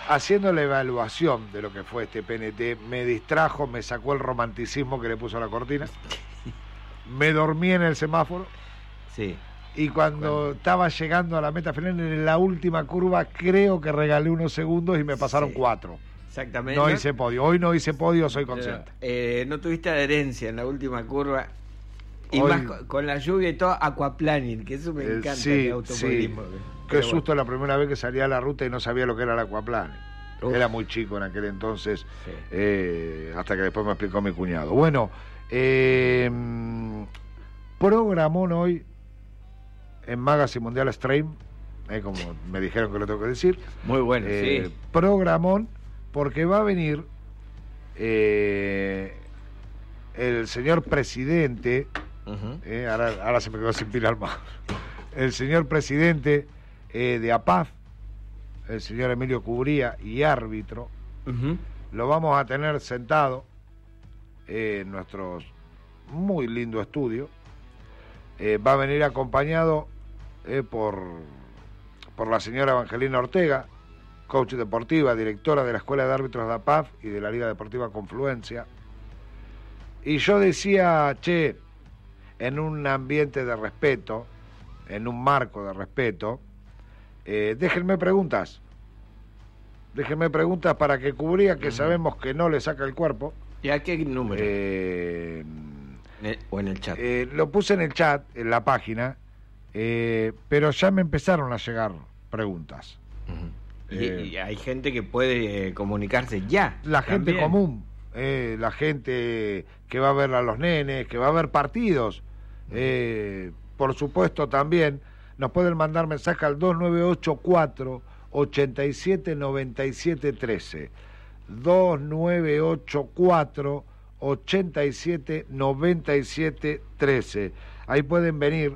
haciendo la evaluación de lo que fue este PNT, me distrajo, me sacó el romanticismo que le puso a la cortina, me dormí en el semáforo. Sí. Y cuando estaba llegando a la meta final, en la última curva, creo que regalé unos segundos y me pasaron 4. Exactamente. No hice podio. Hoy no hice podio, soy consciente. No tuviste adherencia en la última curva. Y Hoy, más con la lluvia y todo, aquaplaning, que eso me encanta, sí, el automovilismo. Sí. Qué susto la primera vez que salía a la ruta y no sabía lo que era el aquaplaning. Era muy chico en aquel entonces, hasta que después me explicó mi cuñado. Bueno, programón hoy en Magazine Mundial Stream, como me dijeron que lo tengo que decir. Muy bueno, sí. Programón, porque va a venir el señor presidente, ahora se me quedó sin pila al mar, el señor presidente de APAF, el señor Emilio Cubría, y árbitro, lo vamos a tener sentado en nuestro muy lindo estudio. Va a venir acompañado por la señora Evangelina Ortega, coach deportiva, directora de la Escuela de Árbitros de APAF y de la Liga Deportiva Confluencia. Y yo decía, en un ambiente de respeto, en un marco de respeto, déjenme preguntas para que Cubría, que sabemos que no le saca el cuerpo. ¿Y a qué número? ¿O en el chat? Lo puse en el chat, en la página, pero ya me empezaron a llegar preguntas. Y hay gente que puede comunicarse ya. La gente también. común, la gente que va a ver a los nenes, que va a ver partidos. Por supuesto también nos pueden mandar mensaje al 2984 879713 2984 879713. Ahí pueden venir,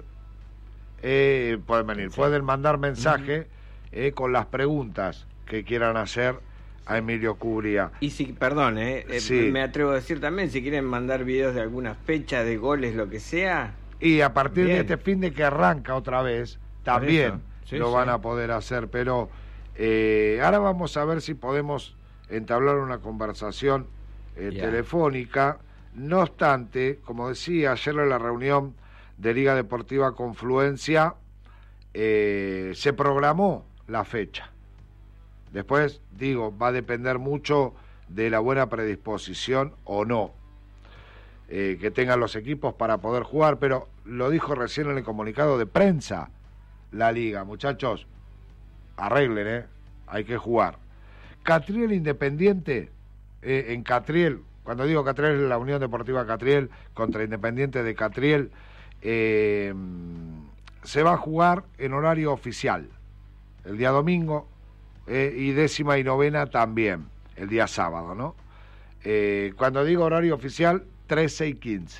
pueden mandar mensaje con las preguntas que quieran hacer a Emilio Cubría. Y si, perdón, sí. Me atrevo a decir también, si quieren mandar videos de alguna fecha, de goles, lo que sea. Y a partir de este fin de que arranca otra vez, también lo van a poder hacer, pero ahora vamos a ver si podemos entablar una conversación telefónica. No obstante, como decía ayer en la reunión de Liga Deportiva Confluencia, se programó la fecha. Después, va a depender mucho de la buena predisposición o no que tengan los equipos para poder jugar, pero lo dijo recién en el comunicado de prensa la Liga. Muchachos, arreglen, hay que jugar. Catriel Independiente, en Catriel, cuando digo Catriel es la Unión Deportiva Catriel contra Independiente de Catriel, se va a jugar en horario oficial el día domingo, y 10ª y 9ª también el día sábado, ¿no? Cuando digo horario oficial, 13 y 15.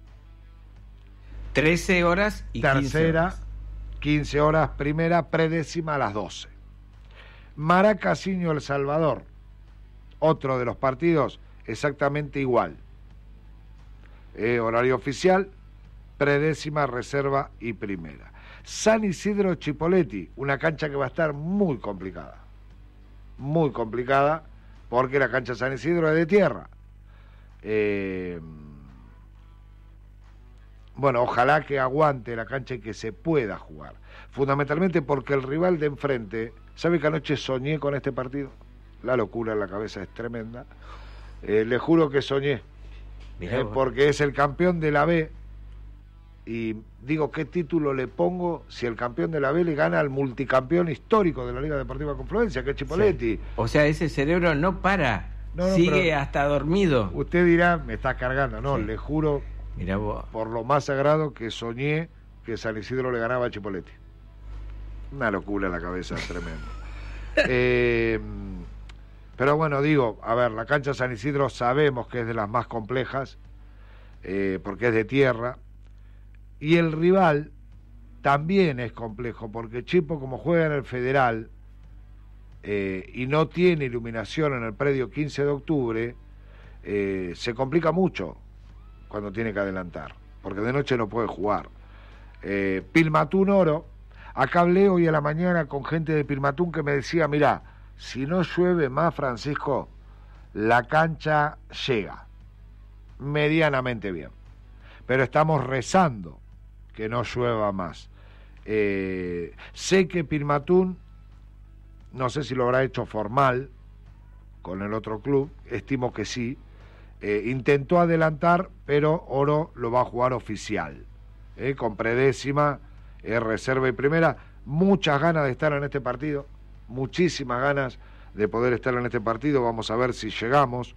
13 horas y tercera, 15 horas. Primera, predécima a las 12. Maracasiño El Salvador, otro de los partidos exactamente igual. Horario oficial, predécima, reserva y primera. San Isidro Chipoleti, una cancha que va a estar muy complicada, porque la cancha San Isidro es de tierra. Ojalá que aguante la cancha y que se pueda jugar, fundamentalmente porque el rival de enfrente, ¿sabe que anoche soñé con este partido? La locura en la cabeza es tremenda. Le juro que soñé, porque es el campeón de la B. Y digo, ¿qué título le pongo si el campeón de la B le gana al multicampeón histórico de la Liga Deportiva Confluencia, que es Chipoleti? Sí. O sea, ese cerebro no para, sigue hasta dormido. Usted dirá, me está cargando. No, le juro, mirá vos, por lo más sagrado, que soñé que San Isidro le ganaba a Chipoleti. Una locura en la cabeza, tremendo. Pero bueno, digo, a ver, la cancha San Isidro sabemos que es de las más complejas, porque es de tierra. Y el rival también es complejo, porque Chipo, como juega en el Federal y no tiene iluminación en el predio 15 de octubre, se complica mucho cuando tiene que adelantar, porque de noche no puede jugar. Pilmatún Oro, acá hablé hoy a la mañana con gente de Pilmatún que me decía, mirá, si no llueve más, Francisco, la cancha llega medianamente bien. Pero estamos rezando que no llueva más. Sé que Pirmatún, no sé si lo habrá hecho formal con el otro club, estimo que sí, intentó adelantar, pero Oro lo va a jugar oficial, con predécima, reserva y primera. Muchas ganas de estar en este partido, muchísimas ganas de poder estar en este partido. Vamos a ver si llegamos.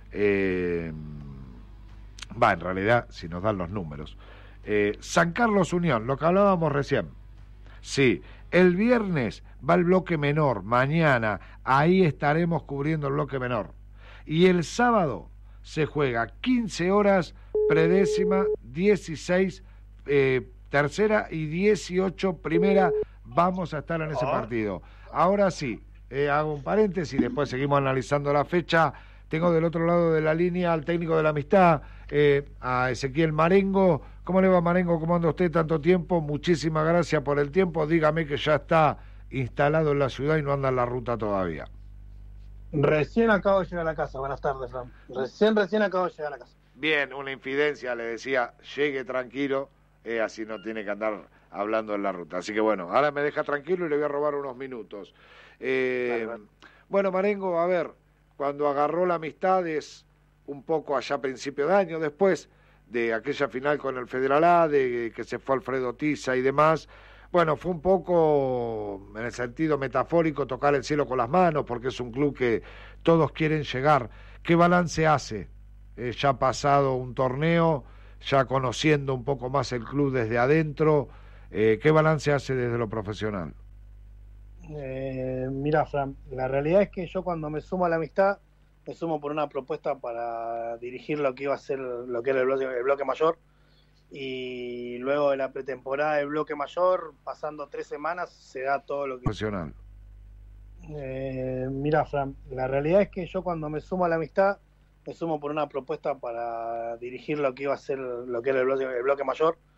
En realidad, si nos dan los números. San Carlos Unión, lo que hablábamos recién. Sí, el viernes va el bloque menor, mañana, ahí estaremos cubriendo el bloque menor. Y el sábado se juega 15 horas, predécima, 16 tercera y 18 primera. Vamos a estar en ese partido. Ahora sí, hago un paréntesis, después seguimos analizando la fecha. Tengo del otro lado de la línea al técnico de la Amistad, a Ezequiel Marengo. ¿Cómo le va, Marengo? ¿Cómo anda usted tanto tiempo? Muchísimas gracias por el tiempo. Dígame que ya está instalado en la ciudad y no anda en la ruta todavía. Recién acabo de llegar a la casa. Buenas tardes, Fran. Recién acabo de llegar a la casa. Bien, una infidencia, le decía, llegue tranquilo, así no tiene que andar hablando en la ruta. Así que bueno, ahora me deja tranquilo y le voy a robar unos minutos. Vale. Bueno, Marengo, a ver, cuando agarró la Amistad es un poco allá a principio de año, después de aquella final con el Federal A, de que se fue Alfredo Tiza y demás. Bueno, fue un poco, en el sentido metafórico, tocar el cielo con las manos, porque es un club que todos quieren llegar. ¿Qué balance hace? Ya ha pasado un torneo, ya conociendo un poco más el club desde adentro, ¿qué balance hace desde lo profesional? Mira, Fran, la realidad es que yo cuando me sumo a la Amistad, me sumo por una propuesta para dirigir lo que iba a ser, lo que era el bloque mayor, y luego de la pretemporada del bloque mayor, pasando 3 semanas, se da todo lo que... Profesional. Mira, Fran, la realidad es que yo cuando me sumo a la Amistad, me sumo por una propuesta para dirigir lo que iba a ser, lo que era el bloque mayor,